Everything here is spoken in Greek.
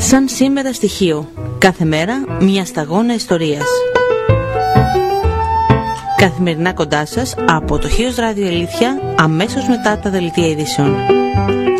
Σαν σήμερα στοιχείο. Κάθε μέρα μια σταγόνα ιστορίας. Καθημερινά κοντά σας από το Χίος Ράδιο Ελήθεια, αμέσως μετά τα δελτία ειδήσεων.